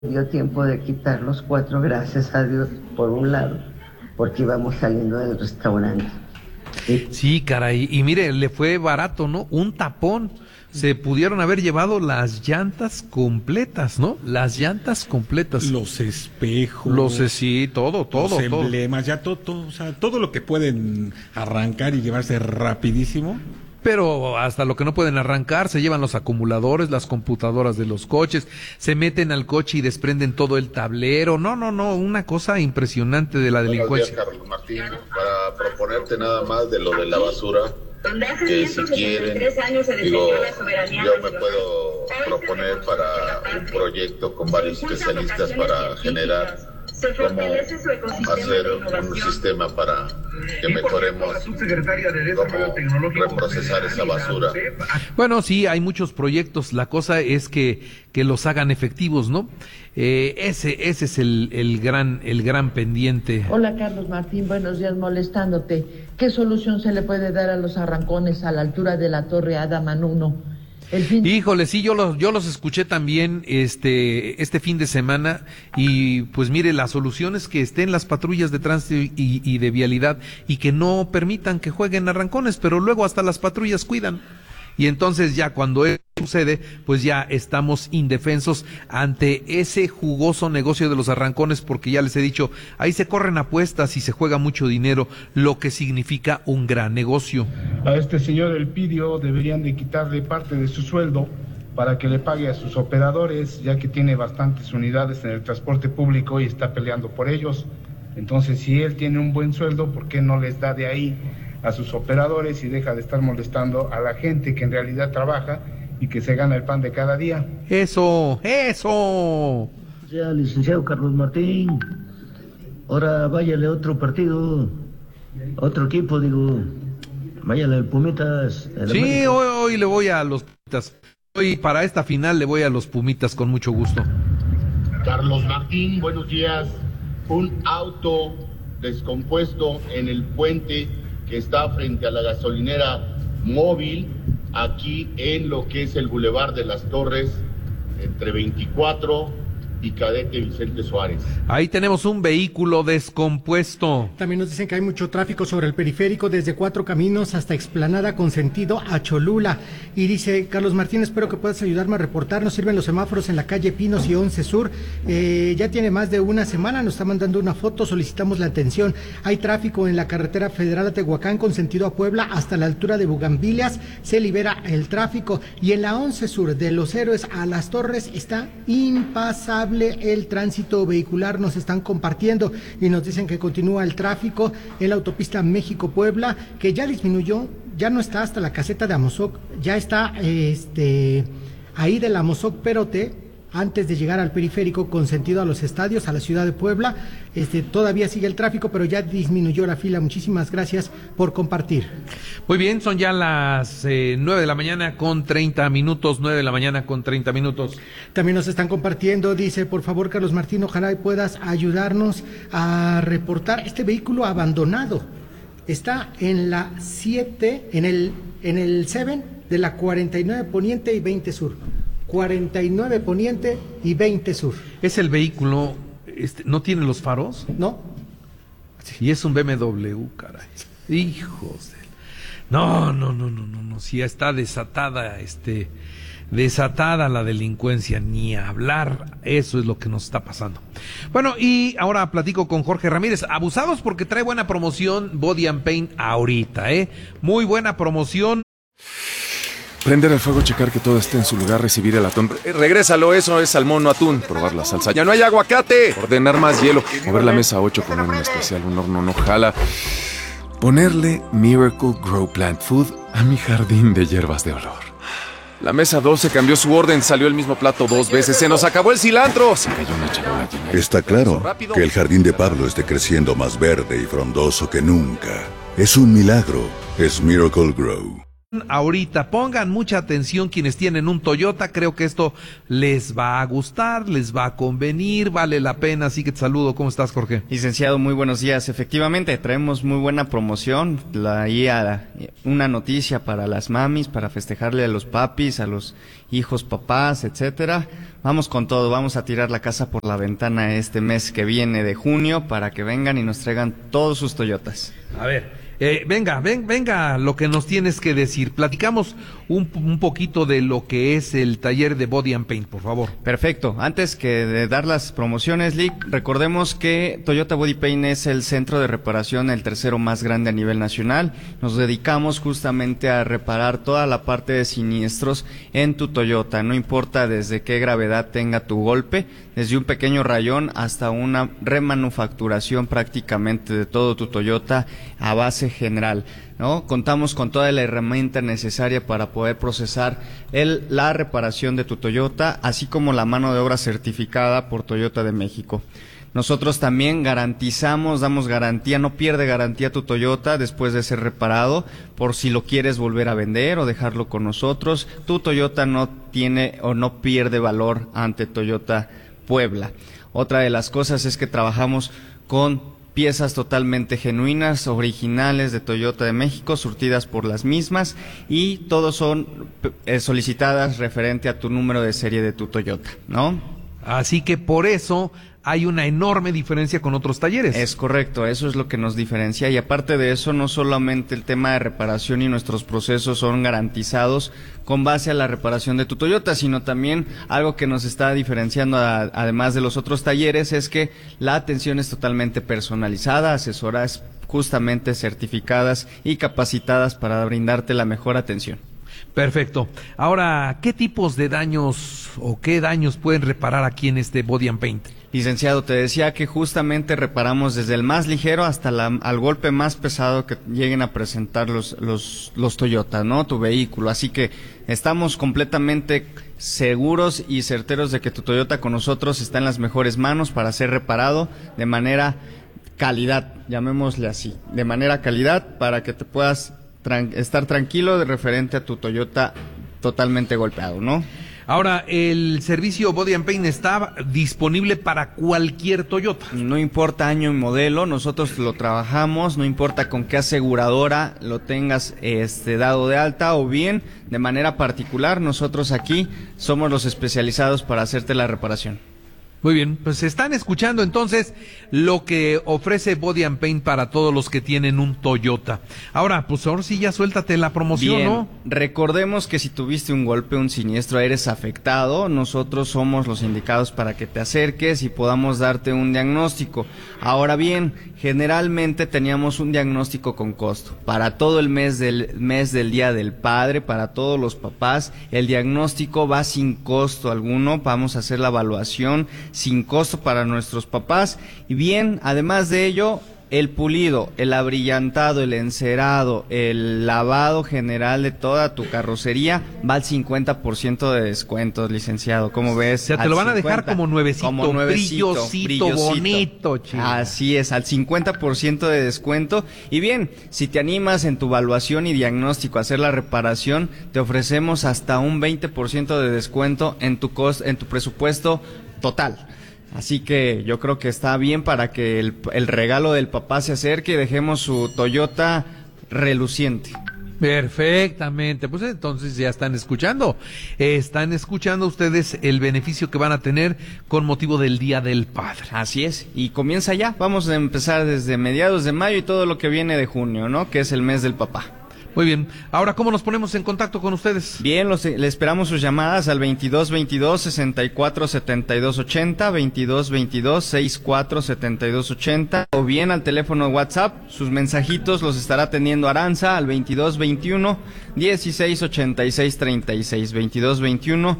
Dio tiempo de quitar los cuatro, gracias a Dios, por un lado, porque íbamos saliendo del restaurante. Sí, caray, y mire, le fue barato, ¿no? Un tapón. Se pudieron haber llevado las llantas completas, ¿no? Las llantas completas. Los espejos. Sí, todo. Los emblemas, ya todo, o sea, todo lo que pueden arrancar y llevarse rapidísimo. Pero hasta lo que no pueden arrancar, se llevan los acumuladores, las computadoras de los coches, se meten al coche y desprenden todo el tablero. No, una cosa impresionante de la delincuencia. Buenos días, Carlos Martín, para proponerte nada más de lo de la basura, que si quieren, digo, yo me puedo proponer para un proyecto con varios especialistas para generar cómo hacer un sistema para que mejoremos cómo reprocesar esa basura. Bueno, sí, hay muchos proyectos, la cosa es que los hagan efectivos, ¿no? Ese es el gran pendiente. Hola, Carlos Martín, buenos días, molestándote. ¿Qué solución se le puede dar a los arrancones a la altura de la Torre Adaman 1? Híjole, sí, yo los escuché también este fin de semana y pues mire, la solución es que estén las patrullas de tránsito y de vialidad y que no permitan que jueguen arrancones, pero luego hasta las patrullas cuidan. Y entonces ya cuando eso sucede, pues ya estamos indefensos ante ese jugoso negocio de los arrancones, porque ya les he dicho, ahí se corren apuestas y se juega mucho dinero, lo que significa un gran negocio. A este señor Elpidio deberían de quitarle parte de su sueldo para que le pague a sus operadores, ya que tiene bastantes unidades en el transporte público y está peleando por ellos. Entonces, si él tiene un buen sueldo, ¿por qué no les da de ahí a sus operadores y deja de estar molestando a la gente que en realidad trabaja y que se gana el pan de cada día? ¡Eso! Ya, licenciado Carlos Martín, ahora váyale a otro partido, otro equipo, digo, váyale al Pumitas. Sí, hoy le voy a los Pumitas. Hoy para esta final le voy a los Pumitas con mucho gusto. Carlos Martín, buenos días. Un auto descompuesto en el puente que está frente a la gasolinera Móvil, aquí en lo que es el Boulevard de las Torres, entre 24 y Cadete Vicente Suárez. Ahí tenemos un vehículo descompuesto. También nos dicen que hay mucho tráfico sobre el periférico desde Cuatro Caminos hasta Explanada con sentido a Cholula. Y dice Carlos Martín, espero que puedas ayudarme a reportar. Nos sirven los semáforos en la calle Pinos y 11 Sur. Ya tiene más de una semana, nos está mandando una foto, solicitamos la atención. Hay tráfico en la carretera federal a Tehuacán con sentido a Puebla hasta la altura de Bugambilias. Se libera el tráfico. Y en la 11 Sur de Los Héroes a Las Torres está impasable el tránsito vehicular, nos están compartiendo y nos dicen que continúa el tráfico en la autopista México-Puebla, que ya disminuyó, ya no está hasta la caseta de Amozoc, ya está ahí de la Amozoc Perote, antes de llegar al periférico con sentido a los estadios, a la ciudad de Puebla. Todavía sigue el tráfico, pero ya disminuyó la fila. Muchísimas gracias por compartir. Muy bien, son ya las 9 de la mañana con 30 minutos, 9 de la mañana con 30 minutos. También nos están compartiendo, dice, por favor, Carlos Martín, ojalá puedas ayudarnos a reportar este vehículo abandonado. Está en la 7, en el 7 de la 49 Poniente y 20 Sur. 49 Poniente y 20 Sur. ¿Es el vehículo, no tiene los faros? No. Y es un BMW, caray. Hijos de... No, si ya está desatada, desatada la delincuencia, ni hablar, eso es lo que nos está pasando. Bueno, y ahora platico con Jorge Ramírez, abusados porque trae buena promoción Body and Paint ahorita, muy buena promoción. Prender el fuego, checar que todo esté en su lugar, recibir el atún. Regrésalo, eso es salmón, no atún. Probar la salsa. ¡Ya no hay aguacate! Ordenar más hielo. Mover la mesa 8 con un especial, un horno no jala. Ponerle Miracle Grow Plant Food a mi jardín de hierbas de olor. La mesa 12 cambió su orden, salió el mismo plato 2 veces. ¡Se nos acabó el cilantro! Se cayó una charola llena. Está claro que el jardín de Pablo esté creciendo más verde y frondoso que nunca. Es un milagro. Es Miracle Grow. ahorita, pongan mucha atención quienes tienen un Toyota, creo que esto les va a gustar, les va a convenir, vale la pena, así que te saludo. ¿Cómo estás, Jorge? Licenciado, muy buenos días. Efectivamente, traemos muy buena promoción, una noticia para las mamis, para festejarle a los papis, a los hijos papás, etcétera. Vamos con todo, vamos a tirar la casa por la ventana este mes que viene de junio para que vengan y nos traigan todos sus Toyotas. A ver. Venga, lo que nos tienes que decir. Platicamos un poquito de lo que es el taller de Body and Paint, por favor. Perfecto. Antes que de dar las promociones, Lick, recordemos que Toyota Body Paint es el centro de reparación, el tercero más grande a nivel nacional. Nos dedicamos justamente a reparar toda la parte de siniestros en tu Toyota. No importa desde qué gravedad tenga tu golpe, desde un pequeño rayón hasta una remanufacturación prácticamente de todo tu Toyota a base general, ¿no? Contamos con toda la herramienta necesaria para poder procesar la reparación de tu Toyota, así como la mano de obra certificada por Toyota de México. Nosotros también damos garantía, no pierde garantía tu Toyota después de ser reparado, por si lo quieres volver a vender o dejarlo con nosotros. Tu Toyota no tiene o no pierde valor ante Toyota Puebla. Otra de las cosas es que trabajamos con piezas totalmente genuinas, originales de Toyota de México, surtidas por las mismas, y todos son solicitadas referente a tu número de serie de tu Toyota, ¿no? Así que por eso hay una enorme diferencia con otros talleres. Es correcto, eso es lo que nos diferencia, y aparte de eso, no solamente el tema de reparación y nuestros procesos son garantizados con base a la reparación de tu Toyota, sino también algo que nos está diferenciando además de los otros talleres es que la atención es totalmente personalizada, asesoras justamente certificadas y capacitadas para brindarte la mejor atención. Perfecto. Ahora, ¿qué tipos de daños o qué daños pueden reparar aquí en este Body and Paint? Licenciado, te decía que justamente reparamos desde el más ligero hasta al golpe más pesado que lleguen a presentar los Toyota, ¿no? Tu vehículo. Así que estamos completamente seguros y certeros de que tu Toyota con nosotros está en las mejores manos para ser reparado de manera calidad, llamémosle así, de manera calidad para que te puedas estar tranquilo de referente a tu Toyota totalmente golpeado, ¿no? Ahora, el servicio Body and Paint está disponible para cualquier Toyota. No importa año y modelo, nosotros lo trabajamos, no importa con qué aseguradora lo tengas dado de alta o bien de manera particular, nosotros aquí somos los especializados para hacerte la reparación. Muy bien, pues están escuchando entonces lo que ofrece Body and Paint para todos los que tienen un Toyota. Ahora, pues ahora sí ya suéltate la promoción, bien, ¿no? Recordemos que si tuviste un golpe, un siniestro, eres afectado, nosotros somos los indicados para que te acerques y podamos darte un diagnóstico. Ahora bien, generalmente teníamos un diagnóstico con costo. Para todo el mes del Día del Padre, para todos los papás, el diagnóstico va sin costo alguno, vamos a hacer la evaluación sin costo para nuestros papás, y bien, además de ello, el pulido, el abrillantado, el encerado, el lavado general de toda tu carrocería va al 50% de descuento, licenciado. ¿Cómo ves? O sea, te lo van a dejar como nuevecito, brillosito, bonito, chido. Así es, al 50% de descuento. Y bien, si te animas en tu evaluación y diagnóstico a hacer la reparación, te ofrecemos hasta un 20% de descuento en tu presupuesto total. Así que yo creo que está bien para que el regalo del papá se acerque y dejemos su Toyota reluciente. Perfectamente, pues entonces ya están escuchando ustedes el beneficio que van a tener con motivo del Día del Padre. Así es, y comienza ya, vamos a empezar desde mediados de mayo y todo lo que viene de junio, ¿no? Que es el mes del papá. Muy bien. Ahora, ¿cómo nos ponemos en contacto con ustedes? Bien, le esperamos sus llamadas al 2222-647280, 2222-647280, o bien al teléfono de WhatsApp. Sus mensajitos los estará atendiendo Aranza al 2221-168636,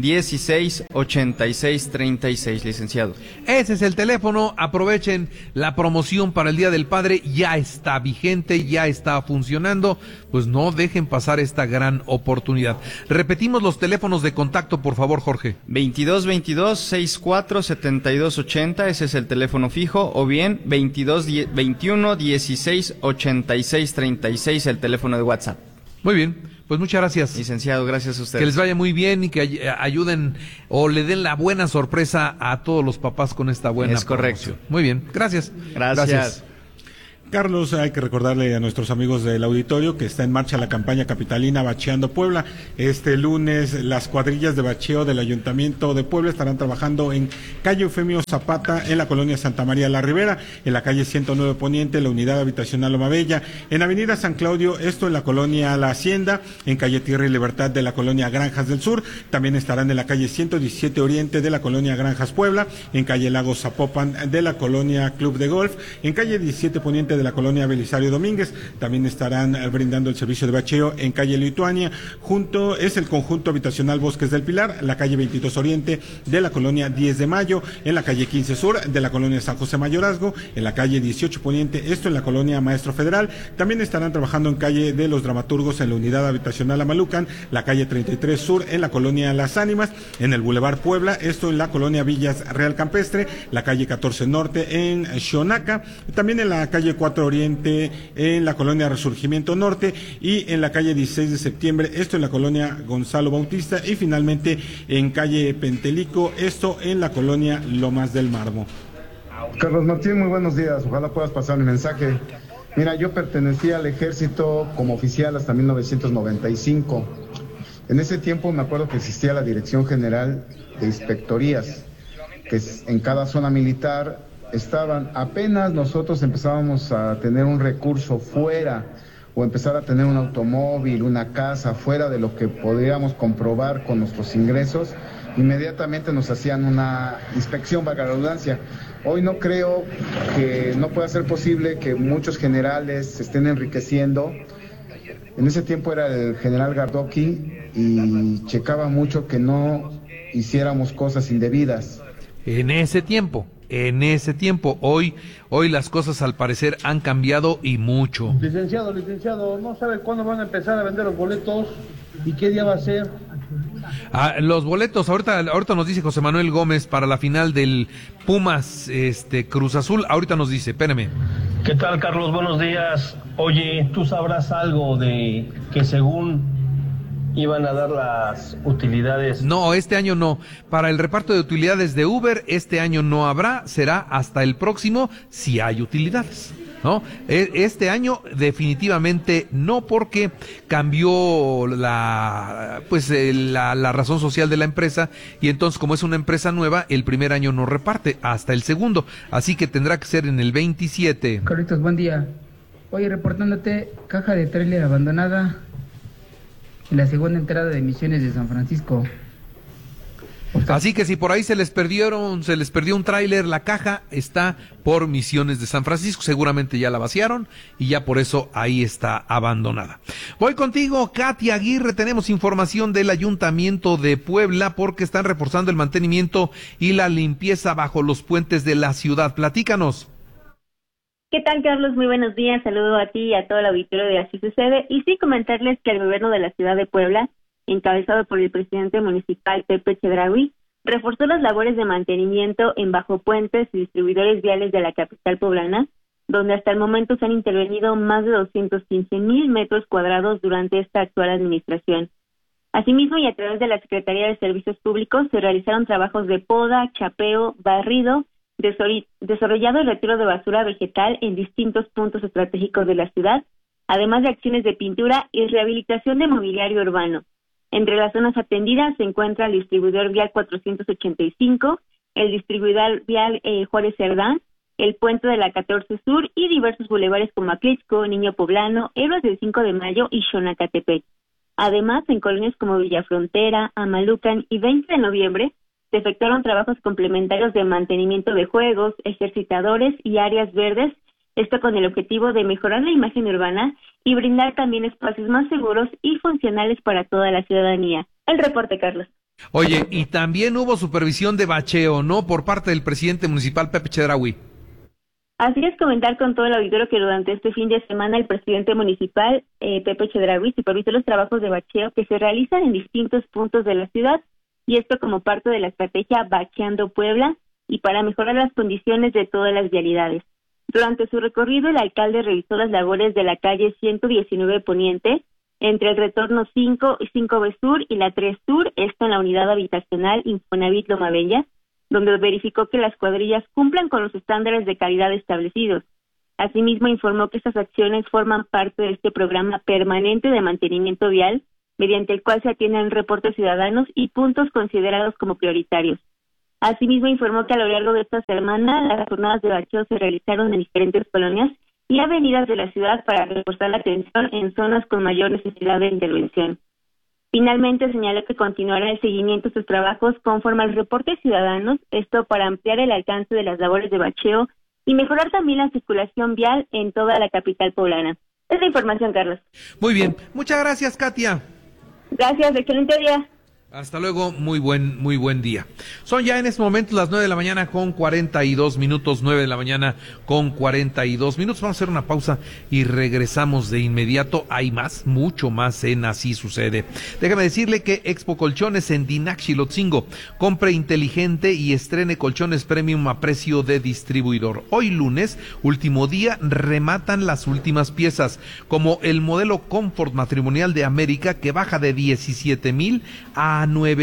2221-168636, licenciado. Ese es el teléfono, aprovechen la promoción para el Día del Padre, ya está vigente, ya está funcionando, pues no dejen pasar esta gran oportunidad. Repetimos los teléfonos de contacto, por favor, Jorge. 2222-647280, ese es el teléfono fijo, o bien 2221-168636, el teléfono de WhatsApp. Muy bien, Pues muchas gracias. Licenciado, gracias a ustedes. Que les vaya muy bien y que ayuden o le den la buena sorpresa a todos los papás con esta buena promoción. Muy bien, gracias. Gracias. Carlos, hay que recordarle a nuestros amigos del auditorio que está en marcha la campaña capitalina Bacheando Puebla. Este lunes las cuadrillas de bacheo del Ayuntamiento de Puebla estarán trabajando en calle Eufemio Zapata, en la colonia Santa María la Ribera, en la calle 109 Poniente, en la unidad habitacional Loma Bella, en avenida San Claudio, esto en la colonia La Hacienda, en calle Tierra y Libertad de la colonia Granjas del Sur. También estarán en la calle 117 Oriente de la colonia Granjas Puebla, en calle Lago Zapopan de la colonia Club de Golf, en calle 17 Poniente de la colonia Belisario Domínguez. También estarán brindando el servicio de bacheo en calle Lituania, es el conjunto habitacional Bosques del Pilar, la calle 22 Oriente de la colonia 10 de Mayo, en la calle 15 Sur de la colonia San José Mayorazgo, en la calle 18 Poniente, esto en la colonia Maestro Federal. También estarán trabajando en calle de los Dramaturgos, en la unidad habitacional Amalucan, la calle 33 Sur en la colonia Las Ánimas, en el Boulevard Puebla, esto en la colonia Villas Real Campestre, la calle 14 Norte en Xonaca, también en la calle 4 Oriente en la colonia Resurgimiento Norte y en la calle 16 de Septiembre, esto en la colonia Gonzalo Bautista, y finalmente en calle Pentelico, esto en la colonia Lomas del Marmo. Carlos Martín, muy buenos días, ojalá puedas pasar mi mensaje. Mira, yo pertenecía al ejército como oficial hasta 1995. En ese tiempo me acuerdo que existía la Dirección General de Inspectorías, que en cada zona militar estaban. Apenas nosotros empezábamos a tener un recurso fuera o empezar a tener un automóvil, una casa fuera de lo que podíamos comprobar con nuestros ingresos, inmediatamente nos hacían una inspección, valga la redundancia. Hoy no creo que no pueda ser posible que muchos generales se estén enriqueciendo. En ese tiempo era el general Gardoqui y checaba mucho que no hiciéramos cosas indebidas. En ese tiempo, hoy las cosas al parecer han cambiado y mucho. Licenciado, ¿no sabe cuándo van a empezar a vender los boletos y qué día va a ser? Los boletos, ahorita nos dice José Manuel Gómez para la final del Pumas Cruz Azul, ahorita nos dice, espérame. ¿Qué tal, Carlos? Buenos días. Oye, ¿tú sabrás algo de que según iban a dar las utilidades? No, este año no. Para el reparto de utilidades de Uber, este año no habrá, será hasta el próximo si hay utilidades, ¿no? Este año definitivamente no, porque cambió la razón social de la empresa, y entonces como es una empresa nueva, el primer año no reparte, hasta el segundo, así que tendrá que ser en el 27. Carlitos, buen día. Oye, reportándote, caja de tráiler abandonada en la segunda entrada de Misiones de San Francisco. Así que si por ahí se les perdió un tráiler, la caja está por Misiones de San Francisco, seguramente ya la vaciaron y ya por eso ahí está abandonada. Voy contigo, Katia Aguirre, tenemos información del Ayuntamiento de Puebla porque están reforzando el mantenimiento y la limpieza bajo los puentes de la ciudad. Platícanos. ¿Qué tal, Carlos? Muy buenos días. Saludo a ti y a todo el auditorio de Así Sucede. Y sí, comentarles que el gobierno de la ciudad de Puebla, encabezado por el presidente municipal Pepe Chedraui, reforzó las labores de mantenimiento en bajopuentes y distribuidores viales de la capital poblana, donde hasta el momento se han intervenido más de 215,000 metros cuadrados durante esta actual administración. Asimismo, y a través de la Secretaría de Servicios Públicos, se realizaron trabajos de poda, chapeo, barrido, desarrollado el retiro de basura vegetal en distintos puntos estratégicos de la ciudad, además de acciones de pintura y rehabilitación de mobiliario urbano. Entre las zonas atendidas se encuentra el distribuidor vial 485, el distribuidor vial Juárez Cerdán, el puente de la 14 Sur y diversos bulevares como Atlixco, Niño Poblano, Héroes del 5 de Mayo y Xonacatepec. Además, en colonias como Villafrontera, Amalucan y 20 de noviembre, se efectuaron trabajos complementarios de mantenimiento de juegos, ejercitadores y áreas verdes, esto con el objetivo de mejorar la imagen urbana y brindar también espacios más seguros y funcionales para toda la ciudadanía. El reporte, Carlos. Oye, y también hubo supervisión de bacheo, ¿no?, por parte del presidente municipal Pepe Chedraui. Así es, comentar con todo el auditorio que durante este fin de semana el presidente municipal Pepe Chedraui supervisó los trabajos de bacheo que se realizan en distintos puntos de la ciudad, y esto como parte de la estrategia Bacheando Puebla y para mejorar las condiciones de todas las vialidades. Durante su recorrido, el alcalde revisó las labores de la calle 119 Poniente, entre el retorno 5 y 5B Sur y la 3 Sur, esto en la unidad habitacional Infonavit Loma Bella, donde verificó que las cuadrillas cumplan con los estándares de calidad establecidos. Asimismo, informó que estas acciones forman parte de este programa permanente de mantenimiento vial, mediante el cual se atienden reportes ciudadanos y puntos considerados como prioritarios. Asimismo, informó que a lo largo de esta semana las jornadas de bacheo se realizaron en diferentes colonias y avenidas de la ciudad para reforzar la atención en zonas con mayor necesidad de intervención. Finalmente, señaló que continuará el seguimiento de sus trabajos conforme al reporte ciudadanos, esto para ampliar el alcance de las labores de bacheo y mejorar también la circulación vial en toda la capital poblana. Es la información, Carlos. Muy bien, muchas gracias, Katia. Gracias, excelente día. Hasta luego, muy buen día. Son ya en este momento las 9 de la mañana con 42 minutos, 9 de la mañana con 42 minutos. Vamos a hacer una pausa y regresamos de inmediato. Hay más, mucho más en Así Sucede. Déjame decirle que Expo Colchones en Dinac Xilotzingo. Compre inteligente y estrene colchones premium a precio de distribuidor. Hoy lunes, último día, rematan las últimas piezas, como el modelo Comfort Matrimonial de América, que baja de 17,000 a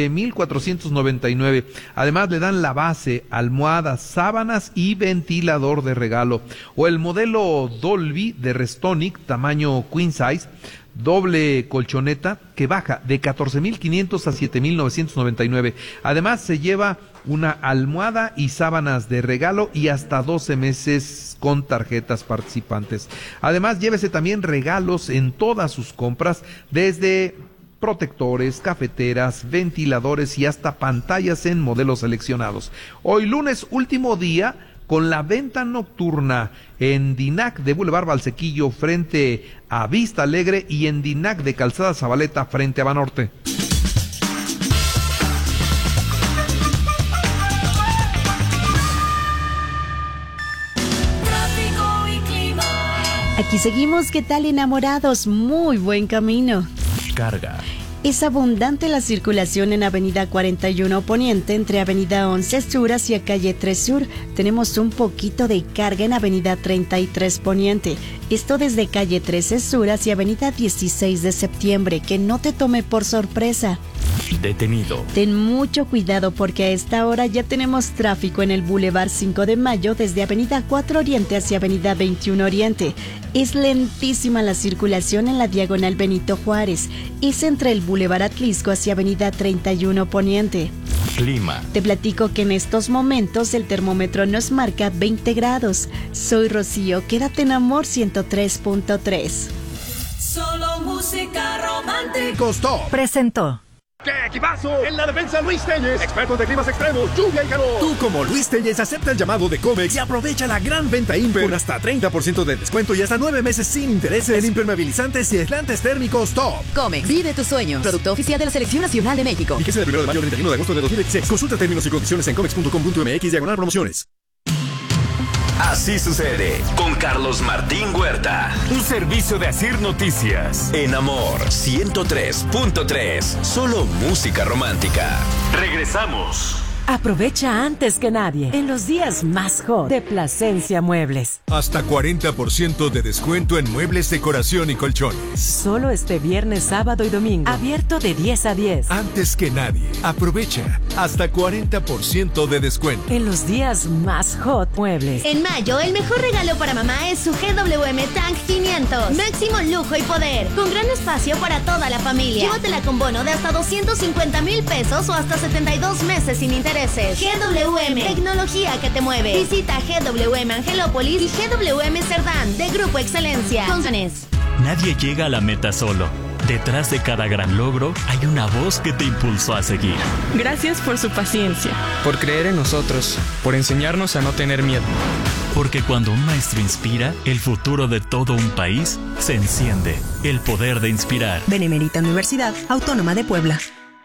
9,499. Además le dan la base, almohadas, sábanas y ventilador de regalo. O el modelo Dolby de Restonic, tamaño queen size, doble colchoneta, que baja de 14,500 a 7,999. Además se lleva una almohada y sábanas de regalo y hasta 12 meses con tarjetas participantes. Además llévese también regalos en todas sus compras, desde protectores, cafeteras, ventiladores y hasta pantallas en modelos seleccionados. Hoy lunes, último día, con la venta nocturna en Dinac de Boulevard Valsequillo frente a Vista Alegre y en Dinac de Calzada Zabaleta frente a Banorte. Aquí seguimos, ¿qué tal, enamorados? Muy buen camino. Carga. Es abundante la circulación en Avenida 41 Poniente entre Avenida 11 Sur hacia Calle 3 Sur. Tenemos un poquito de carga en Avenida 33 Poniente. Esto desde Calle 13 Sur hacia Avenida 16 de Septiembre. Que no te tome por sorpresa. Detenido. Ten mucho cuidado porque a esta hora ya tenemos tráfico en el Boulevard 5 de Mayo desde Avenida 4 Oriente hacia Avenida 21 Oriente. Es lentísima la circulación en la diagonal Benito Juárez. Es entre el Boulevard Atlisco hacia Avenida 31 Poniente. Clima. Te platico que en estos momentos el termómetro nos marca 20 grados. Soy Rocío, quédate en Amor 103.3. Solo música romántica. Costó. Presentó. ¡Qué equipazo! En la defensa, Luis Telles, expertos de climas extremos, lluvia y calor. Tú, como Luis Telles, acepta el llamado de Comex y aprovecha la gran venta Imper con hasta 30% de descuento y hasta 9 meses sin intereses en impermeabilizantes y aislantes térmicos top. Comex, vive tus sueños. Producto oficial de la Selección Nacional de México. Fíjese del 1 de mayo al 31 de agosto de 2016. Consulta términos y condiciones en comex.com.mx/promociones. Así Sucede con Carlos Martín Huerta. Un servicio de Asir Noticias. En Amor 103.3. Solo música romántica. Regresamos. Aprovecha antes que nadie en los días más hot de Plasencia Muebles. Hasta 40% de descuento en muebles, decoración y colchones. Solo este viernes, sábado y domingo. Abierto de 10 a 10. Antes que nadie. Aprovecha hasta 40% de descuento. En los días más hot Muebles. En mayo, el mejor regalo para mamá es su GWM Tank 500. Máximo lujo y poder. Con gran espacio para toda la familia. Llévatela con bono de hasta 250,000 pesos o hasta 72 meses sin intereses. GWM, tecnología que te mueve. Visita GWM Angelópolis y GWM Cerdán de Grupo Excelencia. Consones. Nadie llega a la meta solo. Detrás de cada gran logro hay una voz que te impulsó a seguir. Gracias por su paciencia. Por creer en nosotros. Por enseñarnos a no tener miedo. Porque cuando un maestro inspira, el futuro de todo un país se enciende. El poder de inspirar. Benemérita Universidad Autónoma de Puebla.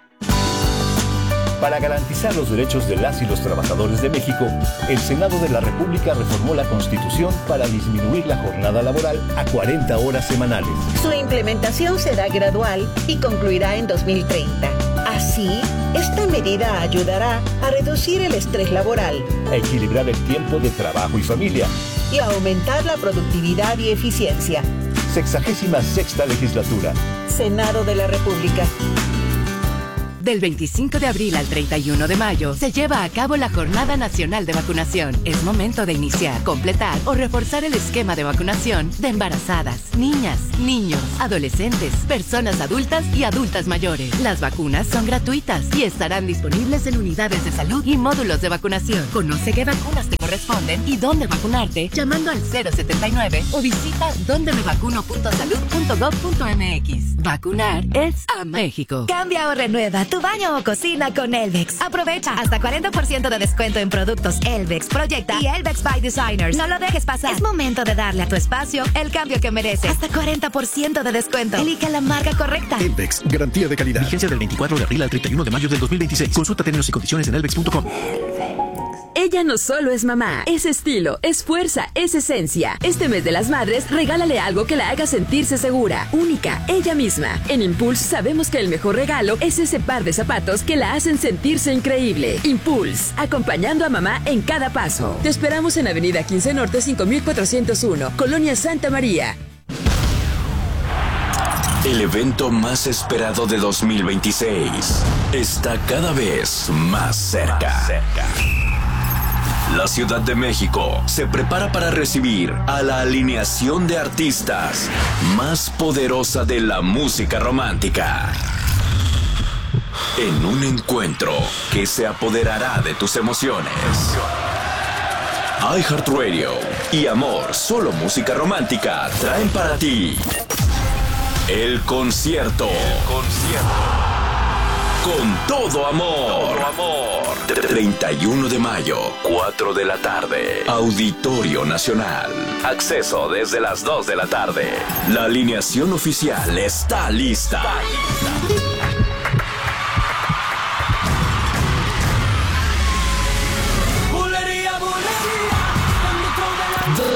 Para garantizar los derechos de las y los trabajadores de México, el Senado de la República reformó la Constitución para disminuir la jornada laboral a 40 horas semanales. Su implementación será gradual y concluirá en 2030. Así, esta medida ayudará a reducir el estrés laboral, a equilibrar el tiempo de trabajo y familia y a aumentar la productividad y eficiencia. 66ª legislatura. Senado de la República. Del 25 de abril al 31 de mayo se lleva a cabo la Jornada Nacional de Vacunación. Es momento de iniciar, completar o reforzar el esquema de vacunación de embarazadas, niñas, niños, adolescentes, personas adultas y adultas mayores. Las vacunas son gratuitas y estarán disponibles en unidades de salud y módulos de vacunación. Conoce qué vacunas te corresponden y dónde vacunarte llamando al 079 o visita dondemevacuno.salud.gov.mx. Vacunar es a México. Cambia o renueva tu baño o cocina con Elvex. Aprovecha hasta 40% de descuento en productos Elvex, Proyecta y Elvex by Designers. No lo dejes pasar. Es momento de darle a tu espacio el cambio que merece. Hasta 40% de descuento. Elige la marca correcta. Elvex, garantía de calidad. Vigencia del 24 de abril al 31 de mayo del 2026. Consulta términos y condiciones en elvex.com. Ella no solo es mamá, es estilo, es fuerza, es esencia. Este mes de las madres, regálale algo que la haga sentirse segura, única, ella misma. En Impulse sabemos que el mejor regalo es ese par de zapatos que la hacen sentirse increíble. Impulse, acompañando a mamá en cada paso. Te esperamos en Avenida 15 Norte 5401, Colonia Santa María. El evento más esperado de 2026 está cada vez más cerca. La Ciudad de México se prepara para recibir a la alineación de artistas más poderosa de la música romántica. En un encuentro que se apoderará de tus emociones. iHeartRadio y Amor, solo música romántica, traen para ti el concierto. Con todo amor. 31 de mayo, 4 de la tarde. Auditorio Nacional. Acceso desde las 2 de la tarde. La alineación oficial está lista.